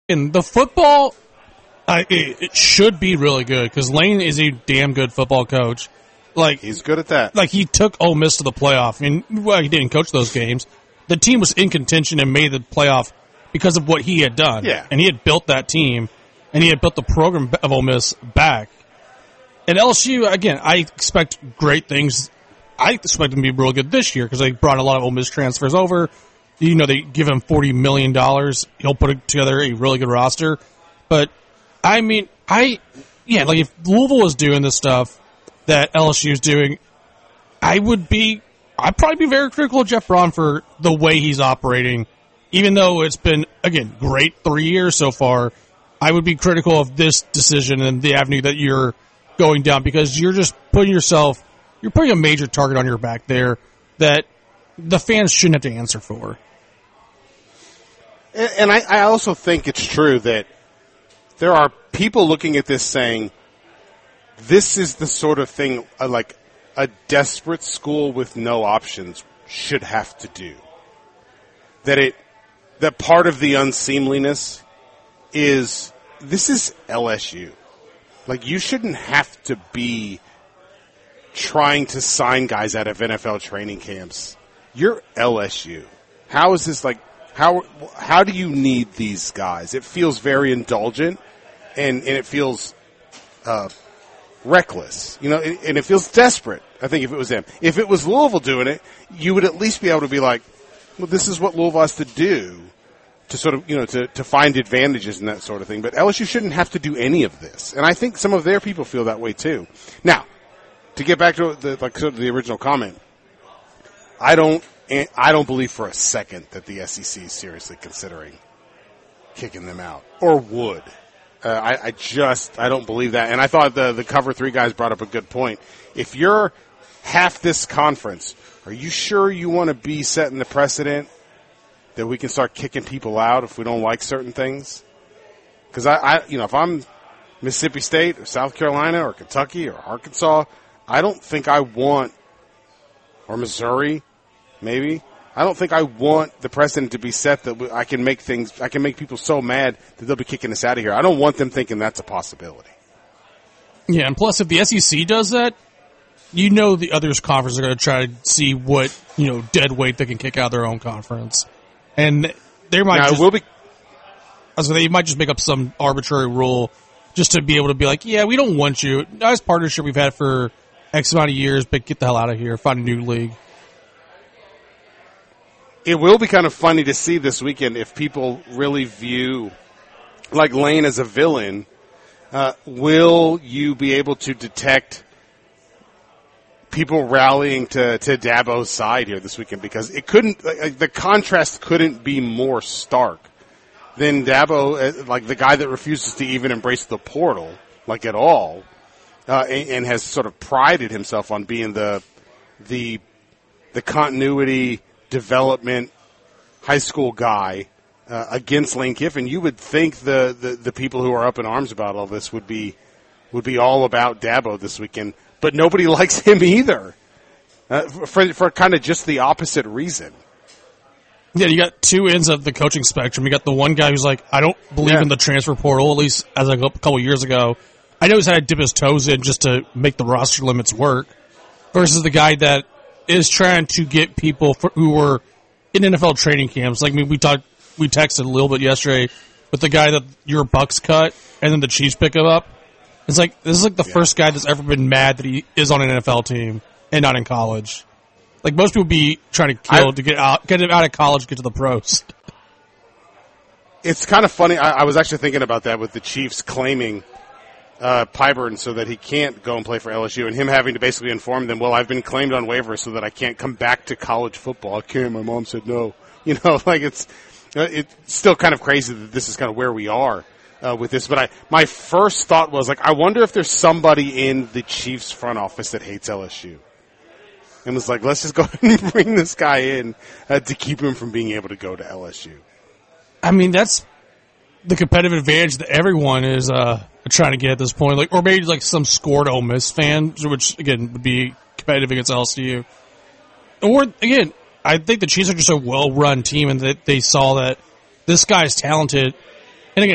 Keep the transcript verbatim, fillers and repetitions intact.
And the football, I, it, it should be really good because Lane is a damn good football coach. Like he's good at that. Like he took Ole Miss to the playoff. I mean, well, he didn't coach those games. The team was in contention and made the playoff because of what he had done. Yeah. And he had built that team, and he had built the program of Ole Miss back. And L S U, again, I expect great things. I expect them to be really good this year because they brought a lot of Ole Miss transfers over. You know, they give him forty million dollars. He'll put together a really good roster. But, I mean, I, yeah, like if Louisville is doing this stuff that L S U is doing, I would be, I'd probably be very critical of Jeff Braun for the way he's operating. Even though it's been, again, great three years so far, I would be critical of this decision and the avenue that you're going down because you're just putting yourself, you're putting a major target on your back there that the fans shouldn't have to answer for. And, and I, I also think it's true that there are people looking at this saying, this is the sort of thing uh, like a desperate school with no options should have to do. That it, that part of the unseemliness is, this is L S U. Like, you shouldn't have to be trying to sign guys out of N F L training camps. You're L S U. How is this like, how, how do you need these guys? It feels very indulgent and, and it feels, uh, reckless, you know, and it feels desperate. I think if it was them, if it was Louisville doing it, you would at least be able to be like, well, this is what Louisville has to do to sort of, you know, to, to find advantages and that sort of thing. But L S U shouldn't have to do any of this. And I think some of their people feel that way too. Now, to get back to the, like, sort of the original comment, I don't, I don't believe for a second that the S E C is seriously considering kicking them out or would. Uh, I, I just, I don't believe that. And I thought the, the cover three guys brought up a good point. If you're half this conference, are you sure you want to be setting the precedent that we can start kicking people out if we don't like certain things? Because I, I, you know, if I'm Mississippi State or South Carolina or Kentucky or Arkansas, I don't think I want, or Missouri, maybe, I don't think I want the precedent to be set that I can make things, I can make people so mad that they'll be kicking us out of here. I don't want them thinking that's a possibility. Yeah, and plus if the S E C does that, you know the others conferences are going to try to see what, you know, dead weight they can kick out of their own conference. And they might now, just, will be, I was gonna, they might just make up some arbitrary rule just to be able to be like, yeah, we don't want you. Nice partnership we've had for X amount of years, but get the hell out of here. Find a new league. It will be kind of funny to see this weekend if people really view, like, Lane as a villain. Uh, will you be able to detect people rallying to, to Dabo's side here this weekend? Because it couldn't, like, the contrast couldn't be more stark than Dabo, like the guy that refuses to even embrace the portal, like, at all, uh, and, and has sort of prided himself on being the the the continuity, development, high school guy uh, against Lane Kiffin. You would think the, the, the people who are up in arms about all this would be would be all about Dabo this weekend, but nobody likes him either, uh, for for kind of just the opposite reason. Yeah, you got two ends of the coaching spectrum. You got the one guy who's like, I don't believe yeah. in the transfer portal, at least as a couple years ago. I know he's had to dip his toes in just to make the roster limits work, versus the guy that is trying to get people for, who were in N F L training camps. Like, I mean, we talked, we texted a little bit yesterday with the guy that your Bucks cut and then the Chiefs pick him up. It's like, this is like the yeah. first guy that's ever been mad that he is on an N F L team and not in college. Like, most people be trying to kill I, to get out, get him out of college, get to the pros. It's kind of funny. I, I was actually thinking about that with the Chiefs claiming uh, Pyburn so that he can't go and play for L S U, and him having to basically inform them, well, I've been claimed on waivers so that I can't come back to college football. I can't. My mom said no. You know, like, it's uh, it's still kind of crazy that this is kind of where we are uh, with this. But I, my first thought was, like, I wonder if there's somebody in the Chiefs front office that hates L S U. And was like, let's just go ahead and bring this guy in uh, to keep him from being able to go to L S U. I mean, that's the competitive advantage that everyone is uh, trying to get at this point. Like, or maybe like some scored Ole Miss fan, which, again, would be competitive against L S U. Or, again, I think the Chiefs are just a well-run team and that they saw that this guy is talented